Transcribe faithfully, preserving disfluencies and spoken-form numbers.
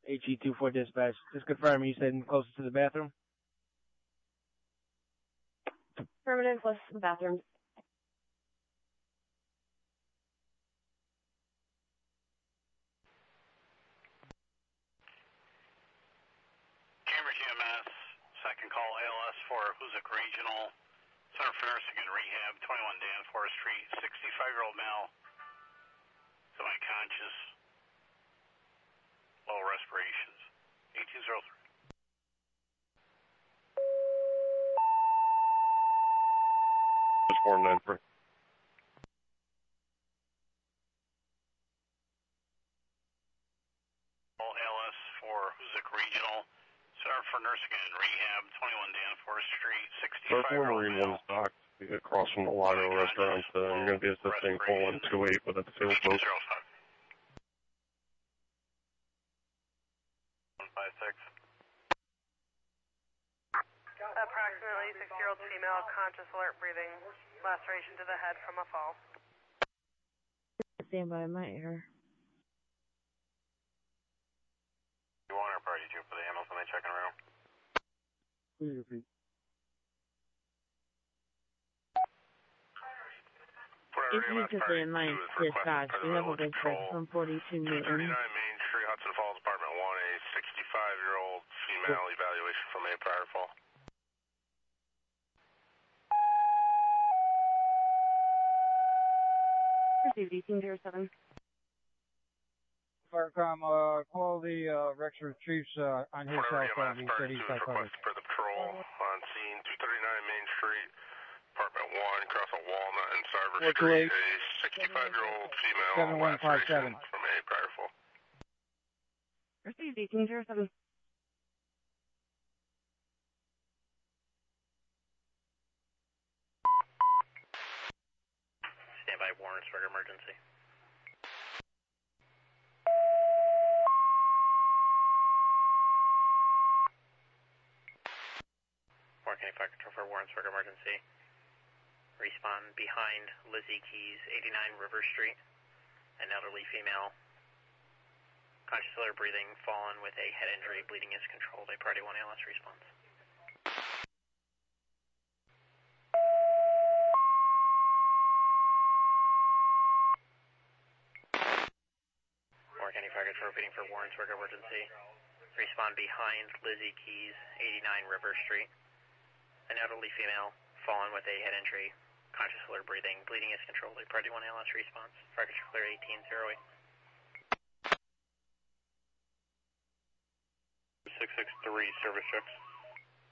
H E two four dispatch. Just confirm you said closest to the bathroom? Affirmative, closest to the bathroom. Cambridge E M S, second call A L S for Hoosick Regional, Center for Nursing and Rehab, twenty-one Danforth Street, sixty-five-year-old male, semi-conscious, low respirations, eighteen oh three. four nine three. Call A L S for Hoosick Regional, Center for Nursing and Rehab, twenty-one Danforth Street, sixty-five-year-old male. Dock across from the Lago restaurant. Uh, you're going to be assisting full one two eight with a field boat. one five six. Approximately six-year-old female, conscious, alert, breathing, laceration to the head from a fall. Stand by my ear. You want or party two for the ambulance when they check in room? Please repeat. If you could stand my dispatch, we have a dispatch from forty-two Newton. thirty-nine Main Street, Hudson Falls, apartment one A, sixty-five-year-old female, evaluation from a prior fall. Received eighteen zero seven. Firecom, uh, call the uh, Rexford Chiefs uh, on his cell phone. He said he's got coverage. For the patrol on scene, two thirty-nine Main Street, apartment one, across a Walnut and Sarver Street, a sixty-five-year-old female, seven one five seven. from a prior fall. Received eighteen zero seven. Standby Warrensburg emergency. Warren County Fire Control for Warrensburg emergency. Respawn behind Lizzie Keys, eighty-nine River Street. An elderly female. Conscious, alert, breathing, fallen with a head injury, bleeding is controlled. A priority one A L S response. Warren County Fire Control repeating for Warrensburg emergency. Respawn behind Lizzie Keys, eighty-nine River Street. An elderly female, fallen with a head injury, conscious, alert, breathing, bleeding is controlled. A priority one A L S response. Fire Control clear eighteen oh eight. six six three service checks.